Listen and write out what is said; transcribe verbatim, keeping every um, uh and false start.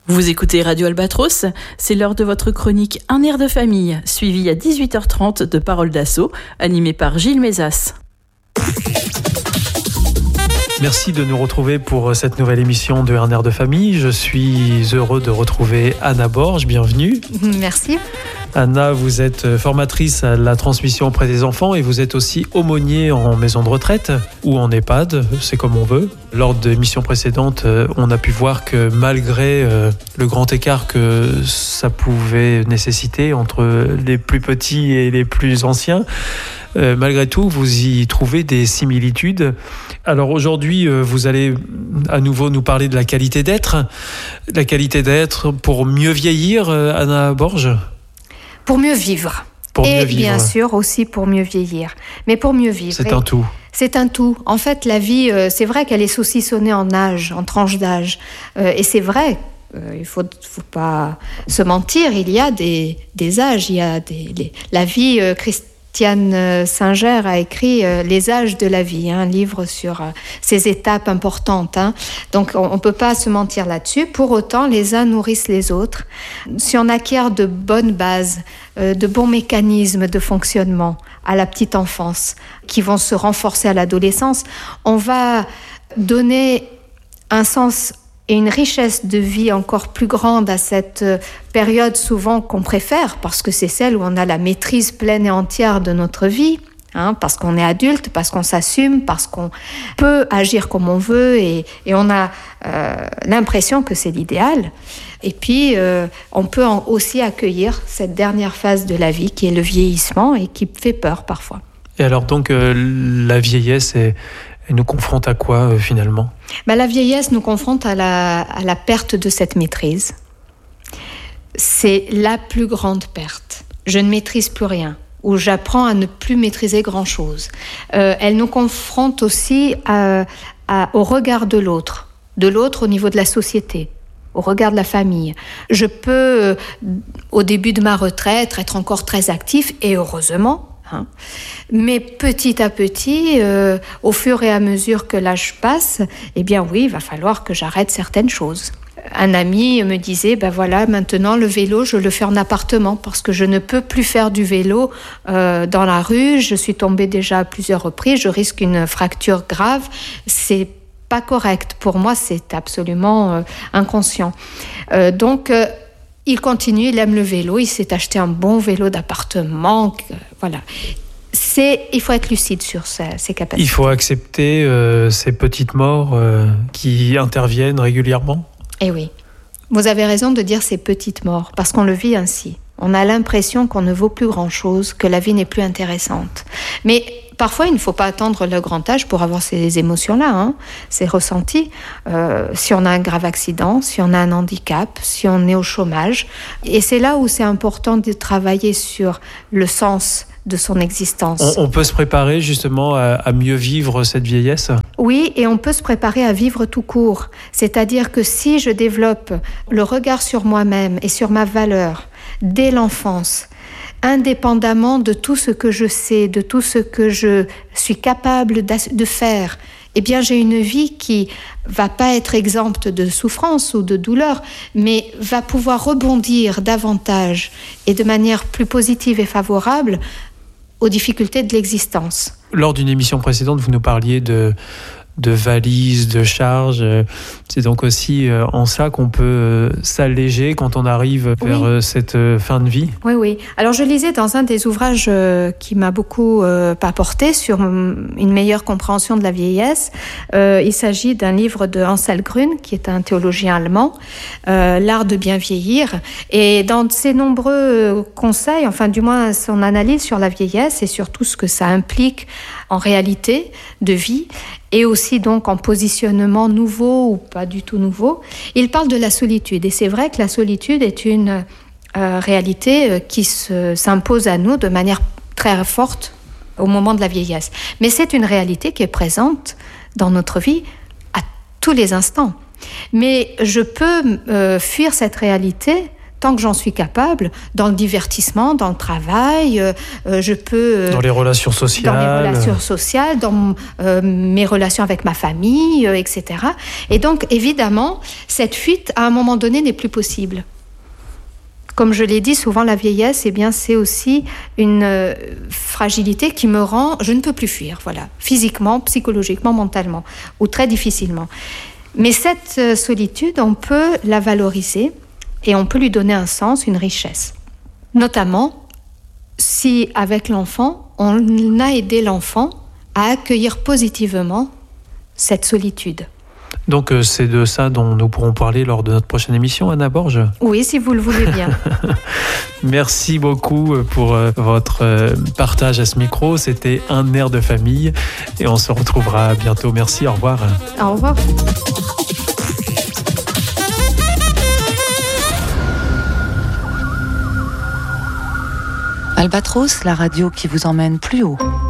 Vous écoutez Radio Albatros, c'est l'heure de votre chronique Un air de famille, suivie à dix-huit heures trente de Parole d'Assaut, animée par Gilles Mézas. Merci de nous retrouver pour cette nouvelle émission de Un air de famille. Je suis heureux de retrouver Anna Borge, bienvenue. Merci. Anna, vous êtes formatrice à la transmission auprès des enfants et vous êtes aussi aumônier en maison de retraite ou en EHPAD, c'est comme on veut. Lors de l'émission précédente, on a pu voir que malgré le grand écart que ça pouvait nécessiter entre les plus petits et les plus anciens, Euh, malgré tout, vous y trouvez des similitudes. Alors aujourd'hui, euh, vous allez à nouveau nous parler de la qualité d'être. La qualité d'être pour mieux vieillir, euh, Anna Borge ? Pour mieux vivre. Pour et mieux vivre. Bien sûr aussi pour mieux vieillir. Mais pour mieux vivre. C'est un tout. C'est un tout. En fait, la vie, euh, c'est vrai qu'elle est saucissonnée en âge, en tranches d'âge. Euh, et c'est vrai. Euh, il ne faut, faut pas se mentir. Il y a des, des âges. Il y a des, les, la vie euh, christiane. Christiane Singer a écrit euh, Les âges de la vie, hein, un livre sur euh, ces étapes importantes. Hein. Donc, on ne peut pas se mentir là-dessus. Pour autant, les uns nourrissent les autres. Si on acquiert de bonnes bases, euh, de bons mécanismes de fonctionnement à la petite enfance, qui vont se renforcer à l'adolescence, on va donner un sens et une richesse de vie encore plus grande à cette période souvent qu'on préfère, parce que c'est celle où on a la maîtrise pleine et entière de notre vie, hein, parce qu'on est adulte, parce qu'on s'assume, parce qu'on peut agir comme on veut et, et on a euh, l'impression que c'est l'idéal. Et puis, euh, on peut en aussi accueillir cette dernière phase de la vie qui est le vieillissement et qui fait peur parfois. Et alors donc, euh, la vieillesse est... Elle nous confronte à quoi, euh, finalement ? Ben, la vieillesse nous confronte à la, à la perte de cette maîtrise. C'est la plus grande perte. Je ne maîtrise plus rien, ou j'apprends à ne plus maîtriser grand-chose. Euh, elle nous confronte aussi à, à, au regard de l'autre, de l'autre au niveau de la société, au regard de la famille. Je peux, euh, au début de ma retraite, être encore très actif, et heureusement. Hein. Mais petit à petit, euh, au fur et à mesure que l'âge passe, eh bien oui, il va falloir que j'arrête certaines choses. Un ami me disait, ben voilà, maintenant le vélo, je le fais en appartement parce que je ne peux plus faire du vélo euh, dans la rue. Je suis tombée déjà à plusieurs reprises, je risque une fracture grave. C'est pas correct. Pour moi, c'est absolument euh, inconscient. Euh, donc, euh, il continue, il aime le vélo, il s'est acheté un bon vélo d'appartement, euh, voilà. C'est, il faut être lucide sur ses, ses capacités. Il faut accepter euh, ces petites morts euh, qui interviennent régulièrement ? Eh oui, vous avez raison de dire ces petites morts, parce qu'on le vit ainsi. On a l'impression qu'on ne vaut plus grand-chose, que la vie n'est plus intéressante. Mais parfois, il ne faut pas attendre le grand âge pour avoir ces émotions-là, hein, ces ressentis. Euh, si on a un grave accident, si on a un handicap, si on est au chômage. Et c'est là où c'est important de travailler sur le sens de son existence. On, on peut se préparer justement à, à mieux vivre cette vieillesse ? Oui, et on peut se préparer à vivre tout court. C'est-à-dire que si je développe le regard sur moi-même et sur ma valeur dès l'enfance, indépendamment de tout ce que je sais, de tout ce que je suis capable de faire, eh bien j'ai une vie qui va pas être exempte de souffrance ou de douleur, mais va pouvoir rebondir davantage et de manière plus positive et favorable aux difficultés de l'existence. Lors d'une émission précédente, vous nous parliez de, de valises, de charges. C'est donc aussi en ça qu'on peut s'alléger quand on arrive vers oui. cette fin de vie. Oui, oui. Alors je lisais dans un des ouvrages qui m'a beaucoup apporté sur une meilleure compréhension de la vieillesse. Euh, il s'agit d'un livre de Ansel Grün, qui est un théologien allemand, euh, L'art de bien vieillir. Et dans ses nombreux conseils, enfin du moins son analyse sur la vieillesse et sur tout ce que ça implique en réalité de vie, et aussi donc en positionnement nouveau ou pas du tout nouveau, il parle de la solitude. Et c'est vrai que la solitude est une euh, réalité qui se, s'impose à nous de manière très forte au moment de la vieillesse. Mais c'est une réalité qui est présente dans notre vie à tous les instants. Mais je peux euh, fuir cette réalité tant que j'en suis capable, dans le divertissement, dans le travail, euh, euh, je peux... Euh, dans les relations sociales. Dans les relations sociales, dans euh, mes relations avec ma famille, euh, et cetera. Et donc, évidemment, cette fuite, à un moment donné, n'est plus possible. Comme je l'ai dit, souvent la vieillesse, eh bien, c'est aussi une euh, fragilité qui me rend... Je ne peux plus fuir, voilà, physiquement, psychologiquement, mentalement, ou très difficilement. Mais cette euh, solitude, on peut la valoriser et on peut lui donner un sens, une richesse. Notamment, si avec l'enfant, on a aidé l'enfant à accueillir positivement cette solitude. Donc euh, c'est de ça dont nous pourrons parler lors de notre prochaine émission, Anna Borge. Oui, si vous le voulez bien. Merci beaucoup pour euh, votre euh, partage à ce micro. C'était un air de famille et on se retrouvera bientôt. Merci, au revoir. Au revoir. Albatros, la radio qui vous emmène plus haut.